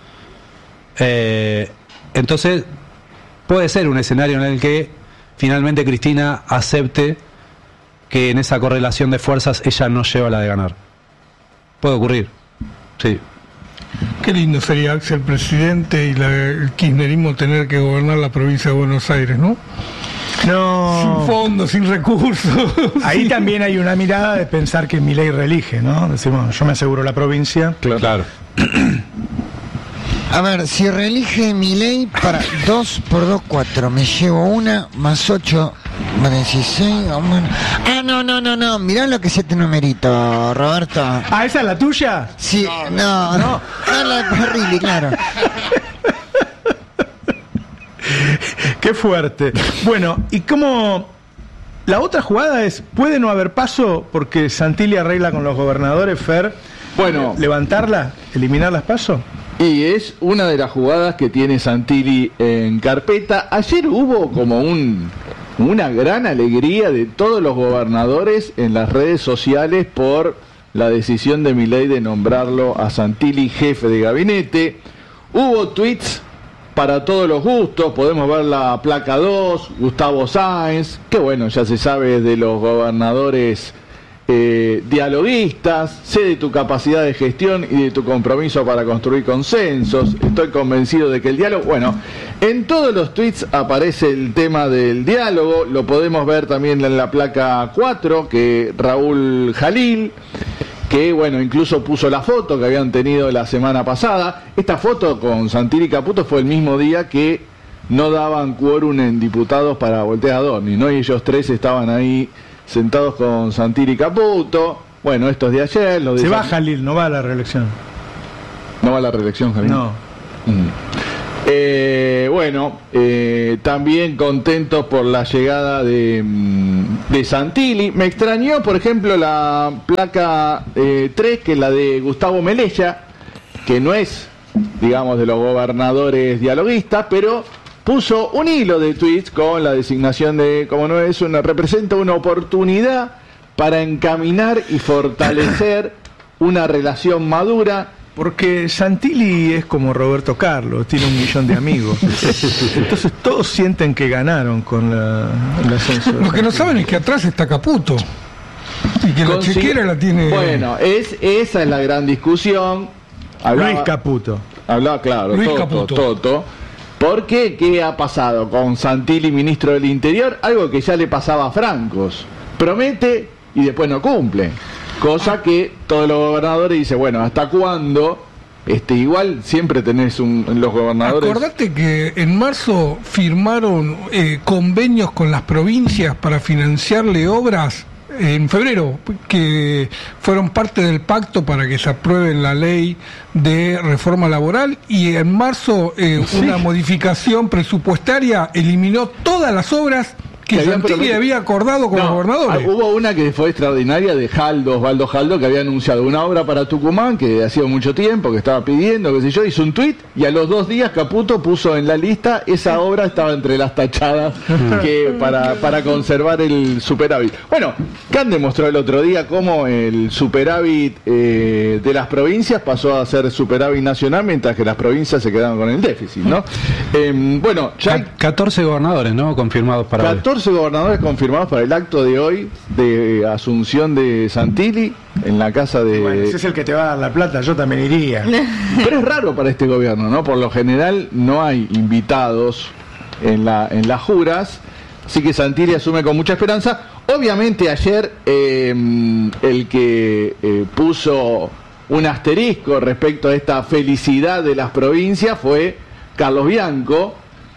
Eh, entonces, puede ser un escenario en el que finalmente Cristina acepte que en esa correlación de fuerzas ella no lleva la de ganar. Puede ocurrir, sí. Qué lindo sería Axel presidente y la- el kirchnerismo tener que gobernar la provincia de Buenos Aires, ¿no? No. Sin fondos, sin recursos. Ahí Sí. también hay una mirada de pensar que Milei reelige, ¿no? Decimos, yo me aseguro la provincia. Claro. A ver, si reelige Milei para dos por dos, cuatro. Me llevo una, más ocho, más dieciséis. Bueno. Ah, no, no, no, no. Mirá lo que es este numerito, Roberto. Ah, ¿esa es la tuya? Sí, no, no. No, la de Parrilli, claro. Qué fuerte. Bueno, ¿y cómo? La otra jugada es, ¿puede no haber paso porque Santilli arregla con los gobernadores, Fer? Bueno. ¿Levantarla? ¿Eliminar las pasos? Y es una de las jugadas que tiene Santilli en carpeta. Ayer hubo como un una gran alegría de todos los gobernadores en las redes sociales por la decisión de Milei de nombrarlo a Santilli jefe de gabinete. Hubo tweets para todos los gustos, podemos ver la placa dos, Gustavo Sáenz, que bueno, ya se sabe de los gobernadores eh, dialoguistas, sé de tu capacidad de gestión y de tu compromiso para construir consensos, estoy convencido de que el diálogo, bueno, en todos los tweets aparece el tema del diálogo, lo podemos ver también en la placa cuatro, que Raúl Jalil, que bueno, incluso puso la foto que habían tenido la semana pasada. Esta foto con Santilli y Caputo fue el mismo día que no daban quórum en diputados para voltear a Dorni, ¿no? Y ellos tres estaban ahí sentados con Santilli y Caputo. Bueno, esto es de ayer. Lo de Se San... va Jalil, no va a la reelección. ¿No va a la reelección, Jalil? No. Mm. Eh, bueno, eh, también contentos por la llegada de, de Santilli. Me extrañó, por ejemplo, la placa eh, tres, que es la de Gustavo Melella, que no es, digamos, de los gobernadores dialoguistas, pero puso un hilo de tweets con la designación de, como no es una, representa una oportunidad para encaminar y fortalecer una relación madura. Porque Santilli es como Roberto Carlos, tiene un millón de amigos. Entonces todos sienten que ganaron con la, el ascenso. Lo que no saben es que atrás está Caputo. Y que la chequera la tiene. Bueno, es, esa es la gran discusión. Hablaba, Luis Caputo. Hablaba, claro, Luis Toto, Caputo. Toto. ¿Por qué? ¿Qué ha pasado con Santilli, ministro del Interior? Algo que ya le pasaba a Francos. Promete y después no cumple. Cosa que todos los gobernadores dicen, bueno, ¿hasta cuándo? Este, igual siempre tenés un, los gobernadores... Acordate que en marzo firmaron eh, convenios con las provincias para financiarle obras en febrero, que fueron parte del pacto para que se apruebe la ley de reforma laboral, y en marzo eh, ¿Sí? una modificación presupuestaria eliminó todas las obras que Santilli había acordado con no, los gobernadores. Hubo una que fue extraordinaria de Jaldo, Osvaldo Jaldo, que había anunciado una obra para Tucumán que hacía mucho tiempo, que estaba pidiendo, qué sé yo, hizo un tuit y a los dos días Caputo puso en la lista, esa obra estaba entre las tachadas que para, para conservar el superávit. Bueno, Can demostró el otro día cómo el superávit eh, de las provincias pasó a ser superávit nacional, mientras que las provincias se quedaron con el déficit, ¿no? Eh, bueno, ya hay catorce gobernadores, ¿no? Confirmados para catorce gobernadores confirmados para el acto de hoy de asunción de Santilli en la casa de... Bueno, ese es el que te va a dar la plata, yo también iría. Pero es raro para este gobierno, ¿no? Por lo general no hay invitados en, la, en las juras, así que Santilli asume con mucha esperanza. Obviamente ayer eh, el que eh, puso un asterisco respecto a esta felicidad de las provincias fue Carlos Bianco,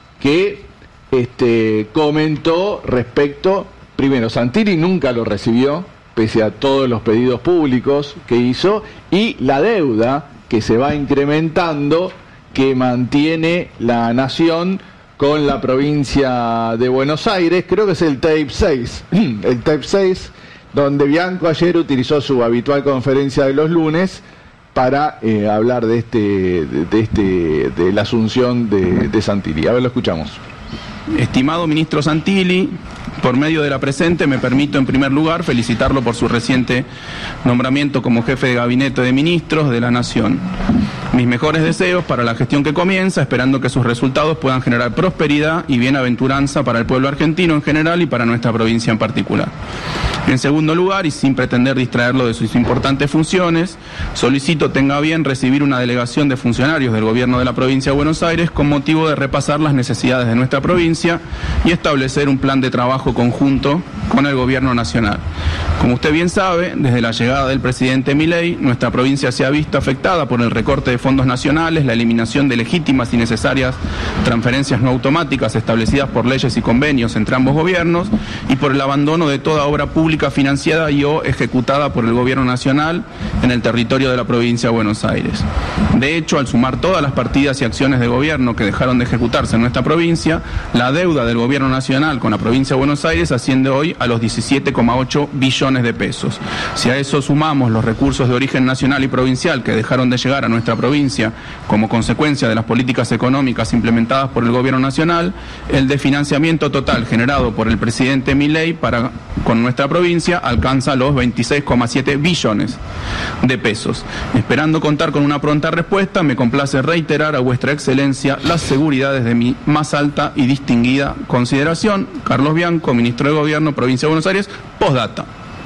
que Este, comentó respecto, primero, Santilli nunca lo recibió, pese a todos los pedidos públicos que hizo, y la deuda que se va incrementando, que mantiene la nación con la provincia de Buenos Aires. Creo que es el tape seis, el tape seis, donde Bianco ayer utilizó su habitual conferencia de los lunes para eh, hablar de este, de, de este, de la asunción de, de Santilli. A ver, lo escuchamos. Estimado ministro Santilli, por medio de la presente me permito en primer lugar felicitarlo por su reciente nombramiento como jefe de gabinete de ministros de la Nación. Mis mejores deseos para la gestión que comienza, esperando que sus resultados puedan generar prosperidad y bienaventuranza para el pueblo argentino en general y para nuestra provincia en particular. En segundo lugar, y sin pretender distraerlo de sus importantes funciones, solicito tenga bien recibir una delegación de funcionarios del gobierno de la provincia de Buenos Aires con motivo de repasar las necesidades de nuestra provincia y establecer un plan de trabajo conjunto con el gobierno nacional. Como usted bien sabe, desde la llegada del presidente Milei, nuestra provincia se ha visto afectada por el recorte de fondos nacionales, la eliminación de legítimas y necesarias transferencias no automáticas establecidas por leyes y convenios entre ambos gobiernos y por el abandono de toda obra pública financiada y o ejecutada por el gobierno nacional en el territorio de la provincia de Buenos Aires. De hecho, al sumar todas las partidas y acciones de gobierno que dejaron de ejecutarse en nuestra provincia, la deuda del gobierno nacional con la provincia de Buenos Aires asciende hoy a los diecisiete coma ocho billones de pesos. Si a eso sumamos los recursos de origen nacional y provincial que dejaron de llegar a nuestra provincia como consecuencia de las políticas económicas implementadas por el gobierno nacional, el desfinanciamiento total generado por el presidente Milei para con nuestra provincia alcanza los veintiséis coma siete billones de pesos. Esperando contar con una pronta respuesta, me complace reiterar a vuestra excelencia las seguridades de mi más alta y distinguida consideración. Carlos Bianco, ministro de Gobierno, provincia de Buenos Aires, postdata.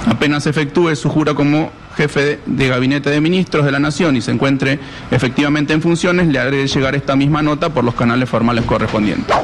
Apenas efectúe su jura como jefe de, de gabinete de ministros de la Nación y se encuentre efectivamente en funciones, le haré llegar esta misma nota por los canales formales correspondientes.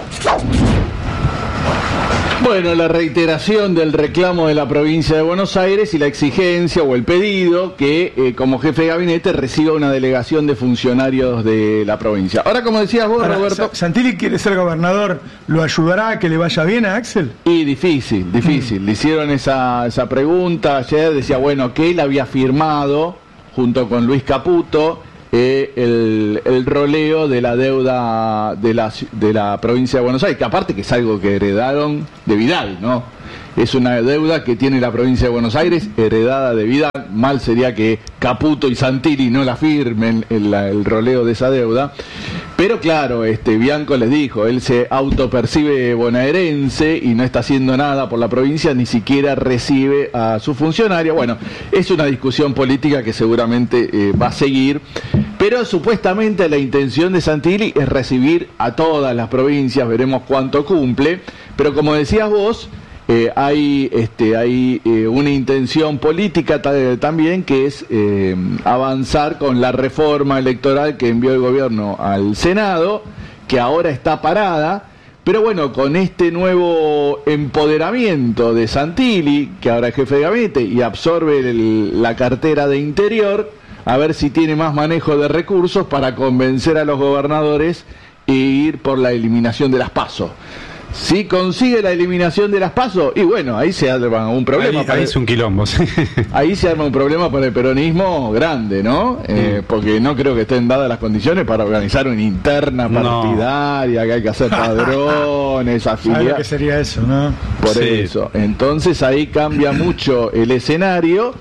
Bueno, la reiteración del reclamo de la provincia de Buenos Aires y la exigencia o el pedido que eh, como jefe de gabinete reciba una delegación de funcionarios de la provincia. Ahora, como decías vos, Ahora, Roberto... Santilli quiere ser gobernador, ¿lo ayudará a que le vaya bien a Axel? Y difícil, difícil. Mm. Le hicieron esa, esa pregunta ayer, decía, bueno, que él había firmado, junto con Luis Caputo, Eh, el, el roleo de la deuda de la, de la provincia de Buenos Aires, que aparte que es algo que heredaron de Vidal, ¿no? Es una deuda que tiene la provincia de Buenos Aires, heredada de Vidal. Mal sería que Caputo y Santilli no la firmen el, el roleo de esa deuda. Pero claro, este Bianco les dijo, él se autopercibe bonaerense y no está haciendo nada por la provincia, ni siquiera recibe a su funcionario. Bueno, es una discusión política que seguramente eh, va a seguir, pero supuestamente la intención de Santilli es recibir a todas las provincias, veremos cuánto cumple, pero como decías vos, Eh, hay este, hay eh, una intención política ta- también que es eh, avanzar con la reforma electoral que envió el gobierno al Senado, que ahora está parada, pero bueno, con este nuevo empoderamiento de Santilli, que ahora es jefe de gabinete y absorbe el, la cartera de Interior, a ver si tiene más manejo de recursos para convencer a los gobernadores e ir por la eliminación de las PASO. Si consigue la eliminación de las PASO, y bueno, ahí se arma un problema. Ahí, para ahí el, es un quilombo, sí. Ahí se arma un problema para el peronismo grande, ¿no? Eh, porque no creo que estén dadas las condiciones para organizar una interna partidaria, no. Que hay que hacer padrones, afiliar. ¿Sabes lo que sería eso, no? Por Sí. eso. Entonces ahí cambia mucho el escenario.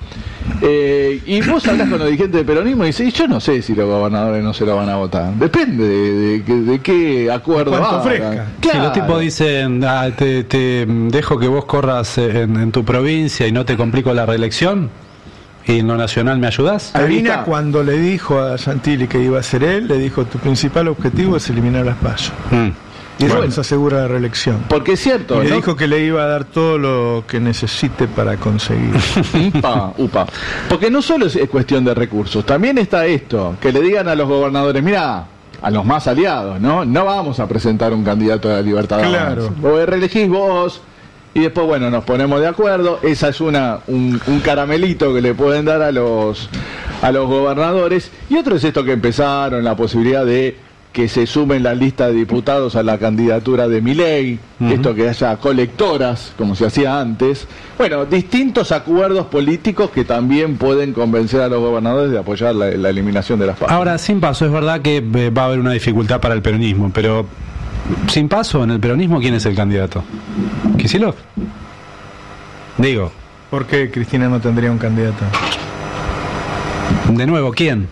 Eh, y vos hablas con los dirigentes del peronismo y dices, yo no sé si los gobernadores no se lo van a votar. Depende de, de, de qué acuerdo hagan. Si los tipos dicen, ah, te, te dejo que vos corras en, en tu provincia y no te complico la reelección, y en lo nacional me ayudás. Adivina cuando le dijo a Santilli que iba a ser él, le dijo, tu principal objetivo es eliminar las PASO. Mm. Y eso Bueno. nos asegura la reelección. Porque es cierto, Y le ¿no? dijo que le iba a dar todo lo que necesite para conseguir. Upa, upa. Porque no solo es cuestión de recursos, también está esto, que le digan a los gobernadores, mira, a los más aliados, ¿no? No vamos a presentar un candidato a la libertad. Claro. Vos reelegís vos y después, bueno, nos ponemos de acuerdo. Esa es una un, un caramelito que le pueden dar a los a los gobernadores. Y otro es esto que empezaron, la posibilidad de que se sumen la lista de diputados a la candidatura de Milei, uh-huh. Esto que haya colectoras, como se hacía antes. Bueno, distintos acuerdos políticos que también pueden convencer a los gobernadores de apoyar la, la eliminación de las PASO. Ahora, sin PASO, es verdad que eh, va a haber una dificultad para el peronismo, pero sin PASO, en el peronismo, ¿quién es el candidato? ¿Kicillof? Digo. ¿Por qué Cristina no tendría un candidato? De nuevo, ¿quién?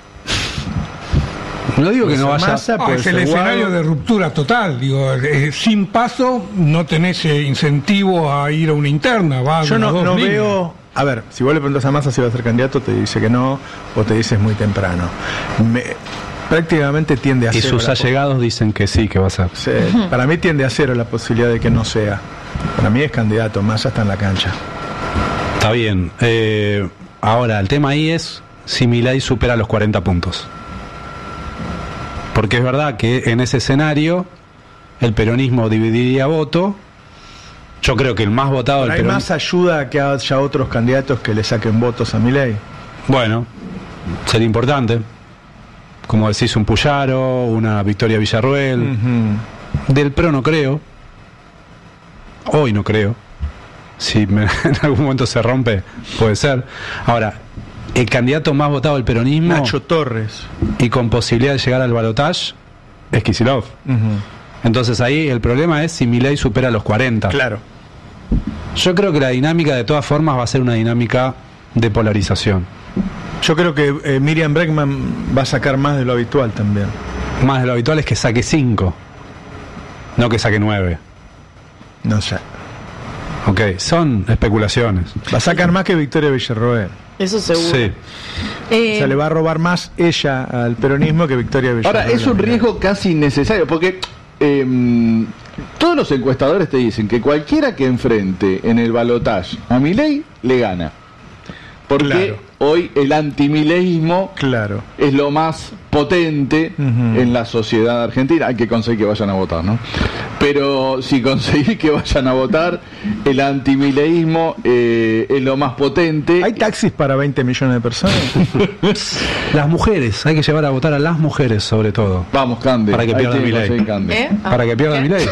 No digo que no vaya. Massa, ah, es el escenario de ruptura total. Digo, eh, sin PASO no tenés eh, incentivo a ir a una interna. Va Yo a no, dos no líneas. veo. A ver, si vos le preguntas a Massa si va a ser candidato, te dice que no, o te dice es muy temprano. Me, prácticamente tiende a Y cero. sus allegados dicen que sí, que va a ser. Sí, para mí tiende a cero la posibilidad de que no sea. Para mí es candidato, Massa está en la cancha. Está bien. Eh, ahora, el tema ahí es si Milei supera los cuarenta puntos. Porque es verdad que en ese escenario el peronismo dividiría voto. Yo creo que el más votado del ¿Hay peronismo... más ayuda a que haya otros candidatos que le saquen votos a Milei? Bueno, sería importante. Como decís, un Puyaro, una Victoria Villarruel. Uh-huh. Del Pro no creo. Hoy no creo. Si me, en algún momento se rompe, puede ser. Ahora, el candidato más votado del peronismo... Nacho Torres. Y con posibilidad de llegar al balotaje, es Kicillof. Uh-huh. Entonces ahí el problema es si Milei supera los cuarenta. Claro. Yo creo que la dinámica de todas formas va a ser una dinámica de polarización. Yo creo que eh, Miriam Bregman va a sacar más de lo habitual también. Más de lo habitual es que saque cinco, no que saque nueve. No sé. Ok, son especulaciones. Va a sacar más que Victoria Villarroel. Eso seguro. Sí. Eh, o sea, le va a robar más ella al peronismo que Victoria Villarroel. Ahora, es un riesgo casi innecesario, porque... Eh, Todos los encuestadores te dicen que cualquiera que enfrente en el balotaje a Milei le gana. Porque claro. hoy el antimileísmo claro. es lo más potente uh-huh. en la sociedad argentina. Hay que conseguir que vayan a votar, ¿no? Pero si conseguís que vayan a votar, el antimileísmo eh, es lo más potente. ¿Hay taxis para veinte millones de personas? Las mujeres, hay que llevar a votar a las mujeres sobre todo. Vamos, Cande. Para que pierda Milei. ¿Eh? Ah. Para que pierda Milei.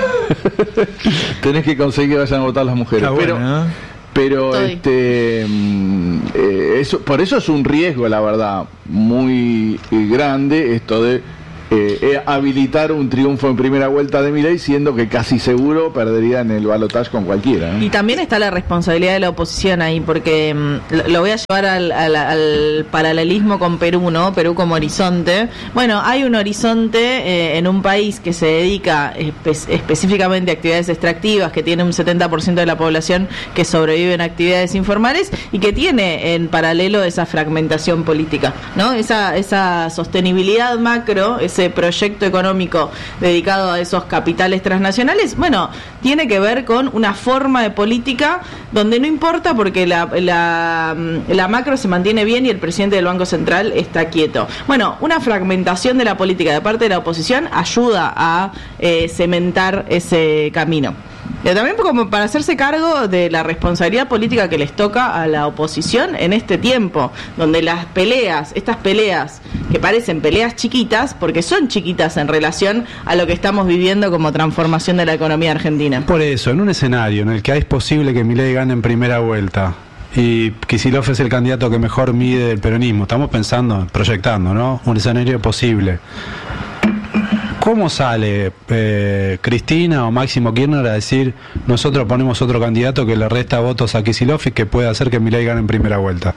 Tenés que conseguir que vayan a votar las mujeres. Está pero bueno, ¿eh? pero Estoy. este eh, eso, por eso es un riesgo, la verdad, muy grande esto de eh, eh, habilitar un triunfo en primera vuelta de Milei, siendo que casi seguro perdería en el balotaje con cualquiera, ¿eh? Y también está la responsabilidad de la oposición ahí, porque mm, lo voy a llevar al, al, al paralelismo con Perú, ¿no? Perú como horizonte. Bueno, hay un horizonte eh, en un país que se dedica espe- específicamente a actividades extractivas, que tiene un setenta por ciento de la población que sobrevive en actividades informales y que tiene en paralelo esa fragmentación política, ¿no? Esa, esa sostenibilidad macro, ese proyecto económico dedicado a esos capitales transnacionales, bueno, tiene que ver con una forma de política donde no importa porque la, la, la macro se mantiene bien y el presidente del Banco Central está quieto. Bueno, una fragmentación de la política de parte de la oposición ayuda a eh, cementar ese camino. Y también como para hacerse cargo de la responsabilidad política que les toca a la oposición en este tiempo, donde las peleas, estas peleas que parecen peleas chiquitas, porque son chiquitas en relación a lo que estamos viviendo como transformación de la economía argentina. Por eso, en un escenario en el que es posible que Milei gane en primera vuelta y Kicillof es el candidato que mejor mide el peronismo, estamos pensando, proyectando, ¿no? Un escenario posible. ¿Cómo sale eh, Cristina o Máximo Kirchner a decir nosotros ponemos otro candidato que le resta votos a Kicillof y que puede hacer que Milei gane en primera vuelta?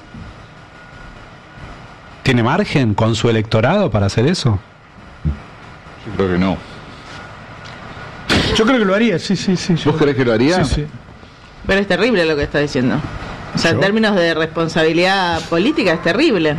¿Tiene margen con su electorado para hacer eso? Yo creo que no. Yo creo que lo haría, sí, sí, sí. ¿Vos crees que lo haría? Sí, sí. Pero es terrible lo que está diciendo. O sea, ¿yo? En términos de responsabilidad política es terrible.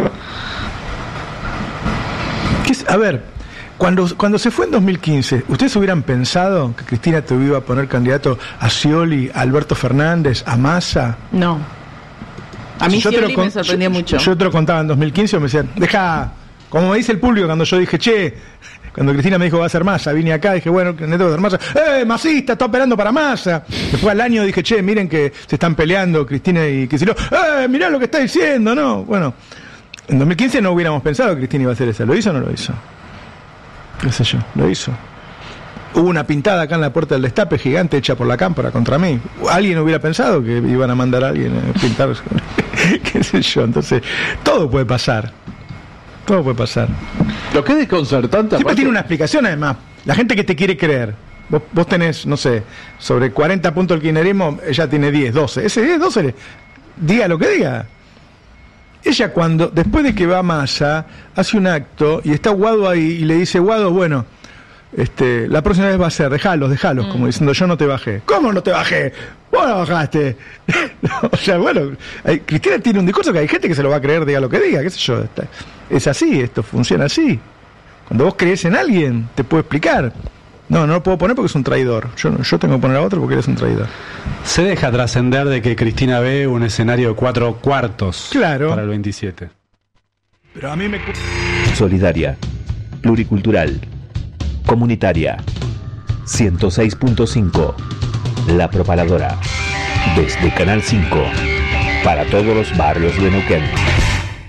¿Qué es? A ver, cuando, cuando se fue en dos mil quince, ¿ustedes hubieran pensado que Cristina te iba a poner candidato a Scioli, a Alberto Fernández, a Massa? No. A mí si Scioli me sorprendió yo, mucho. Yo te lo contaba en dos mil quince, o me decían, deja, como me dice el público cuando yo dije, che, cuando Cristina me dijo va a ser Massa, vine acá, dije, bueno, que necesito hacer Massa, ¡eh, masista, está operando para Massa! Después al año dije, che, miren que se están peleando Cristina y Kicillof, ¡eh, mirá lo que está diciendo, no! Bueno, en dos mil quince no hubiéramos pensado que Cristina iba a hacer eso, ¿lo hizo o no lo hizo? ¿Qué sé yo? Lo hizo. Hubo una pintada acá en la puerta del Destape gigante hecha por la Cámpora contra mí. ¿Alguien hubiera pensado que iban a mandar a alguien a pintar? ¿Qué sé yo? Entonces, todo puede pasar. Todo puede pasar. Lo que es desconcertante... Siempre tiene una explicación, además. La gente que te quiere creer. Vos, vos tenés, no sé, sobre cuarenta puntos el kirchnerismo, ella tiene diez, doce. Ese diez, doce, diga lo que diga. Ella cuando, después de que va a Massa, hace un acto y está Guado ahí y le dice, Guado, bueno, este, la próxima vez va a ser, dejalos, dejalos, mm. como diciendo, yo no te bajé. ¿Cómo no te bajé? Vos no bajaste. No, o sea, bueno, hay, Cristina tiene un discurso que hay gente que se lo va a creer, diga lo que diga, qué sé yo. Está, es así, esto funciona así. Cuando vos crees en alguien, te puedo explicar. No, no lo puedo poner porque es un traidor. Yo, yo tengo que poner a otro porque eres un traidor. Se deja trascender de que Cristina ve un escenario de cuatro cuartos claro. para el veintisiete. Pero a mí me... Solidaria, pluricultural, comunitaria, ciento seis punto cinco, La Propaladora, desde Canal cinco, para todos los barrios de Neuquén.